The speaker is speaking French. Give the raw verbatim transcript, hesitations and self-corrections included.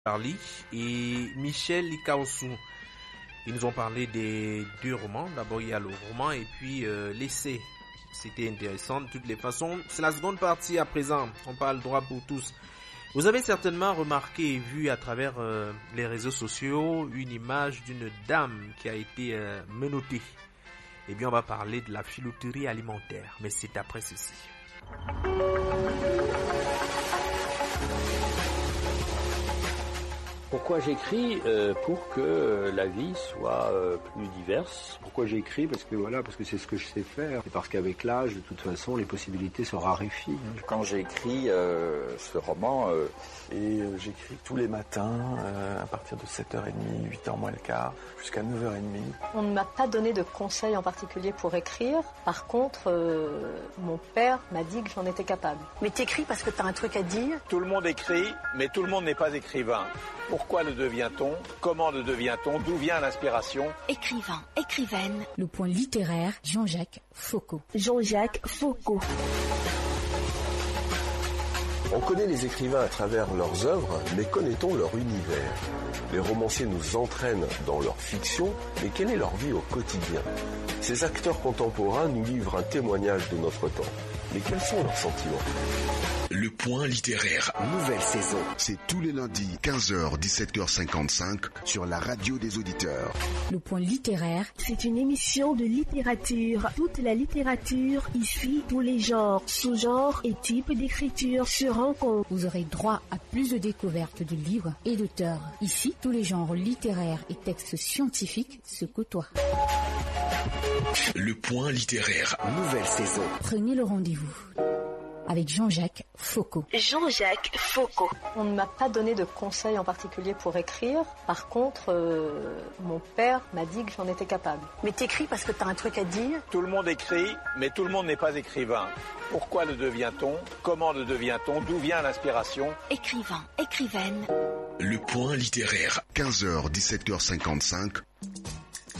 Charlie et Michel Likaosu. Ils nous ont parlé des deux romans. D'abord, il y a le roman et puis euh, l'essai. C'était intéressant de toutes les façons. C'est la seconde partie à présent. On parle droit pour tous. Vous avez certainement remarqué et vu à travers euh, les réseaux sociaux une image d'une dame qui a été euh, menottée. Eh bien, on va parler de la filouterie alimentaire. Mais c'est après ceci. Pourquoi j'écris euh, Pour que euh, la vie soit euh, plus diverse. Pourquoi j'écris Parce que voilà, parce que c'est ce que je sais faire. Et parce qu'avec l'âge, de toute façon, les possibilités se raréfient. Quand j'ai écrit euh, ce roman, euh, et euh, j'écris tous les matins euh, à partir de sept heures trente, huit heures moins le quart, jusqu'à neuf heures trente. On ne m'a pas donné de conseils en particulier pour écrire. Par contre, euh, mon père m'a dit que j'en étais capable. Mais t'écris parce que t'as un truc à dire. Tout le monde écrit, mais tout le monde n'est pas écrivain. Pourquoi le devient-on? Comment le devient-on? D'où vient l'inspiration? Écrivain, écrivaine. Le point littéraire, Jean-Jacques Foucault. Jean-Jacques Foucault. On connaît les écrivains à travers leurs œuvres, mais connaît-on leur univers? Les romanciers nous entraînent dans leur fiction, mais quelle est leur vie au quotidien? Ces acteurs contemporains nous livrent un témoignage de notre temps. Mais quels sont leurs sentiments? Le point littéraire. Nouvelle saison. C'est tous les lundis, quinze heures, dix-sept heures cinquante-cinq, sur la radio des auditeurs. Le point littéraire. C'est une émission de littérature. Toute la littérature, ici, tous les genres, sous-genres et types d'écriture se rencontrent. Vous aurez droit à plus de découvertes de livres et d'auteurs. Ici, tous les genres littéraires et textes scientifiques se côtoient. Le point littéraire. Nouvelle saison. Prenez le rendez-vous avec Jean-Jacques Foucault. Jean-Jacques Foucault. On ne m'a pas donné de conseils en particulier pour écrire. Par contre, euh, mon père m'a dit que j'en étais capable. Mais t'écris parce que t'as un truc à dire. Tout le monde écrit, mais tout le monde n'est pas écrivain. Pourquoi le devient-on? Comment le devient-on? D'où vient l'inspiration? Écrivain, écrivaine. Le point littéraire. quinze heures, dix-sept heures cinquante-cinq,